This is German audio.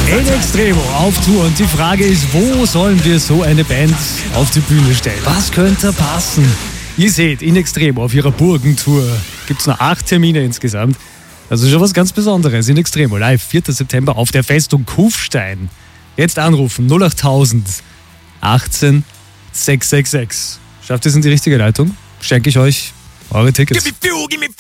In Extremo auf Tour und die Frage ist, wo sollen wir so eine Band auf die Bühne stellen? Was könnte passen? Ihr seht, In Extremo auf ihrer Burgentour gibt es noch 8 Termine insgesamt. Also schon was ganz Besonderes. In Extremo live 4. September auf der Festung Kufstein. Jetzt anrufen 08000 18 666. Schafft ihr es in die richtige Leitung? Schenke ich euch eure Tickets.